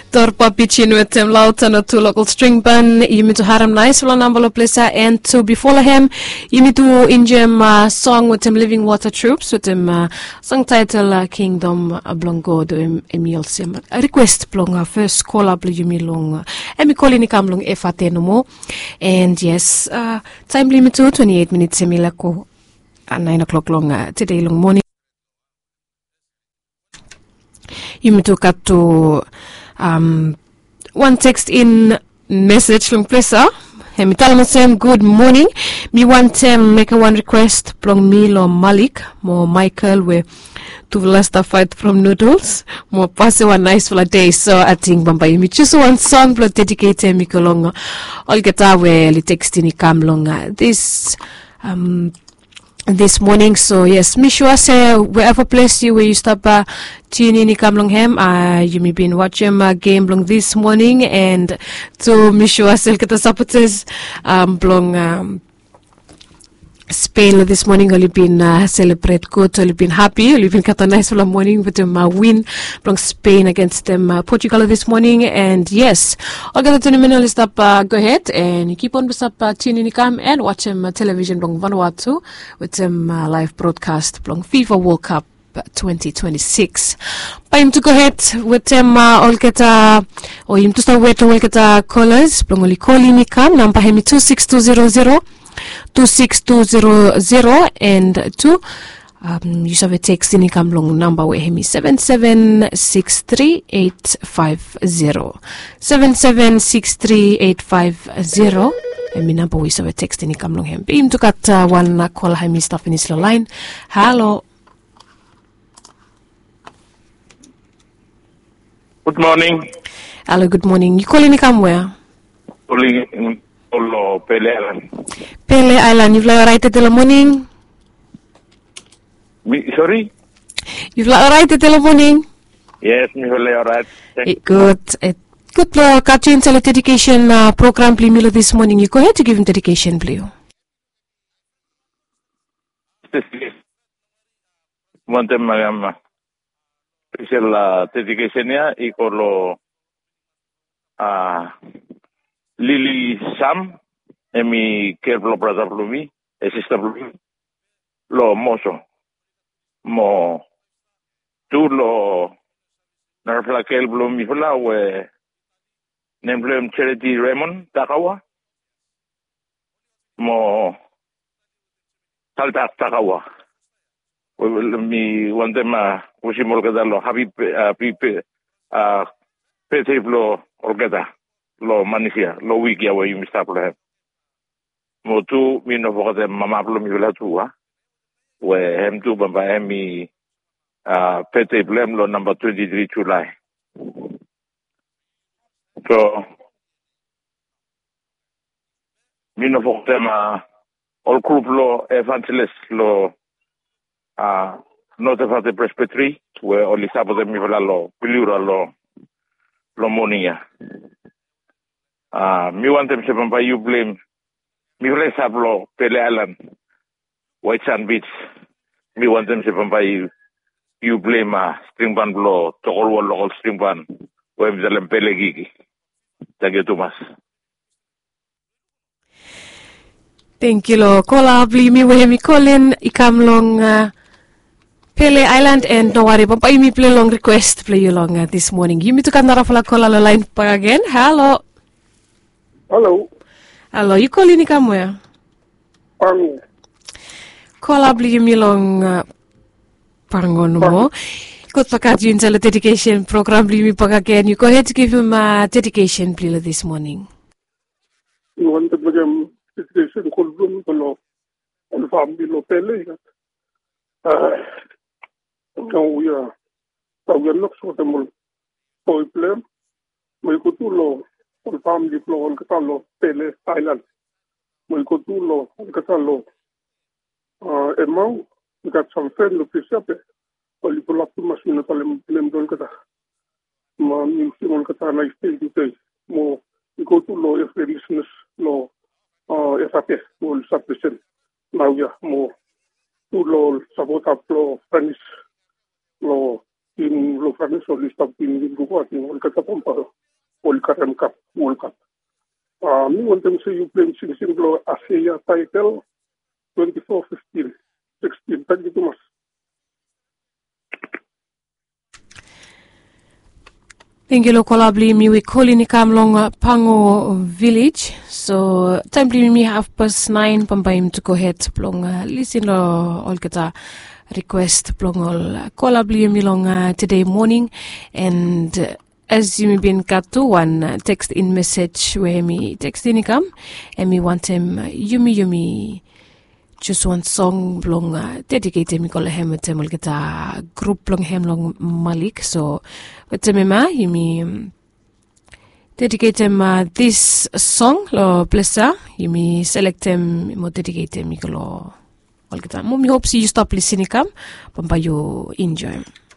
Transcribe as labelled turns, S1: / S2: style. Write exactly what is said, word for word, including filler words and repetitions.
S1: Torpa pitchin with them Lautana to local string band. You meet to Haram Nice, Lanambolo Plesa, and to before him, you meet to Injem uh, song with them Living Water Troops with them uh, song title uh, Kingdom uh, Blongo do Emil Sim. A request Blonga first call up Yumi Long. Emi calling Kamlong Efate no more. And yes, uh, time limit to twenty-eight minutes Emilako at nine o'clock long uh, today long morning. You meet to cut to Um, one text in message from Pressa. Hemi talamasem good morning. Me want to um, make a one request from Milo Malik, more Michael we to the last fight from Noodles. More pass one nice for a day. So I think Bamba me choose one song for dedicate me kolonga. All get away the text in come longer. This um this morning, so yes, me sure say wherever place you where you stop uh, tuning in Kamlonghem, uh you may been watching uh, game long this morning, and to me sure say get the supporters um blong um Spain this morning only been uh, celebrate good, only been happy, only been got a nice full morning with them uh, win from Spain against them uh, Portugal this morning, and yes, all got the minute stop uh, go ahead and you keep on stop uh, tuning in come and watch them uh, television from Vanuatu with them uh, live broadcast from FIFA World Cup twenty twenty-six. Time to go ahead with them uh, all get uh, or you to start with all get uh, callers from only calling me come number hemi two six two zero zero two six two zero zero and two um you have a text in income long number where hemi seven seven six three eight five zero seven seven six three eight five zero and my number we have a text in income long hem beam to got uh, one uh, call hemi stuff in his line. Hello,
S2: good morning.
S1: Hello, good morning. You calling come where?
S2: Calling Olo Pele Island.
S1: Pele Island, you've like right till the morning?
S2: Me, sorry?
S1: You've like right till the morning?
S2: Yes, me will all right.
S1: It, good. It, good uh, catching the dedication uh, program play Milo this morning. You go ahead to give him dedication play.
S2: One time I am special uh, dedication ya ikolo uh, Lily Sam, emi kerplo brother plumi, e sister plumi, lo moso, mo tu lo narfla kel plumi fla we nemblem charity Raymond Takawa, mo salta Takawa. We will me one time uh, usimol kada lo happy uh, pipe uh, pete lo orgada. Lo manisia, lo wiki awa yung mistaplo hem. Mo tu, mi no fokate mamaplo mi wala tuwa. We hem tu bamba hem mi uh, pete blem lo number twenty-three July. So, mi no fokate ma all group lo evangelist lo uh, notefate presbytery, we only sapo de mi wala lo, biliura lo, lo monia. Ah, mi want them to buy you blame. Mi blame sablo Pele Island, White Sand Beach. Mi want them to buy you. You blame ah string band blow to all one local string band. Where the Pele gigi. Thank you, Thomas.
S1: Thank you, lo. Kola bli mi we mi calling ikam long uh, Pele Island, and no worry, papa mi play long request play you long uh, this morning. You me to kanara fala kola la line pa again. Hello.
S3: Hello.
S1: Hello, you calling ni kamwe?
S3: Pango.
S1: Call up you me long uh, Pango no more. Good pakat you in the dedication program bli mi pag again. You go ahead to give him a dedication please this morning.
S3: You want to begin dedication called Bloom Polo and family lo Pele. Uh now we are so we are not so the mul boy play. We go to law. On family flow on Catalo, Pele Island. We go to law on Catalo. Uh, and now we got some friends of Pisape. Or you pull up to machine at Lemdon Cata. Man, you see on Catana still today. More, we go to law if the listeners law, uh, S A P will sufficient. Now, yeah, more to law, support up law, Spanish law, in law, Spanish or list of the in buko at wal kata pompa wal karam cup wal cup. Ah, me want them say you play sing sing blow Asia title twenty-four fifteen sixteen. Thank you too much.
S1: Thank you, Kolabli. Me we calling ni kamlong Pango village. So time me half past nine. Pampaim to go ahead. Plong listen lo all kita request plong all Kolabli mi long today morning. And uh, as you may be in katu one uh, text in message where me text in come and me want him uh, yumi yumi. Just one song long uh, dedicated me call him with him kita group long him long Malik. So with him ma yumi dedicate him uh, this song lo plesa yumi select him mo dedicate him ko lo all kita mo mi hope see you stop listening come pampa you enjoy.